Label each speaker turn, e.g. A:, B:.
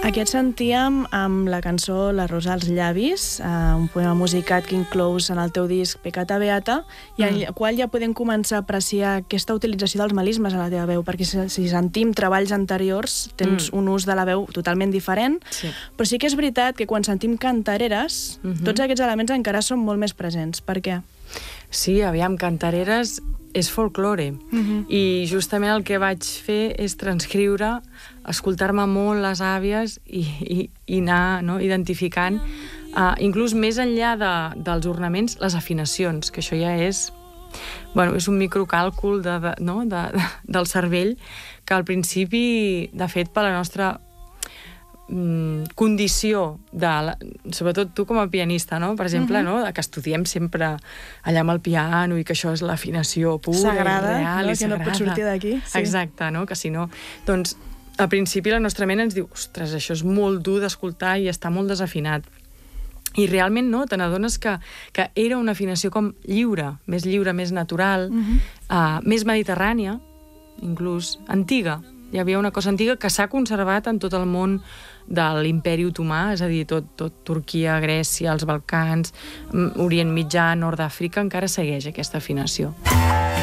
A: Aquest sentíem amb la cançó La rosa als llavis, un poema musicat que inclous en el teu disc Peccata Beata, i en el qual ja podem començar a apreciar aquesta utilització dels melismes a la teva veu, perquè si sentim treballs anteriors tens un ús de la veu totalment diferent, però sí que és veritat que quan sentim cantareres, tots aquests elements encara són molt més presents. Per què?
B: Sí, aviam, cantareres és folklore, i justament el que vaig fer és transcriure, escoltar-me molt les àvies i anar identificant, inclús més enllà dels ornaments, les afinacions, que això ja és un microcàlcul del cervell, que al principi, de fet, per la nostra condició, sobretot tu com a pianista, per exemple, que estudiem sempre allà amb el piano i que això és l'afinació pura
A: sagrada,
B: i real i
A: que no pot sortir d'aquí.
B: Exacte, que si no... Doncs al principi la nostra ment ens diu ostres, això és molt dur d'escoltar i està molt desafinat. I realment te n'adones que era una afinació com lliure, més natural, més mediterrània, inclús antiga. Hi havia una cosa antiga que s'ha conservat en tot el món de l'imperi otomà, és a dir, tot Turquia, Grècia, els Balcans, Orient Mitjà, Nord d'Àfrica, encara segueix aquesta afinació.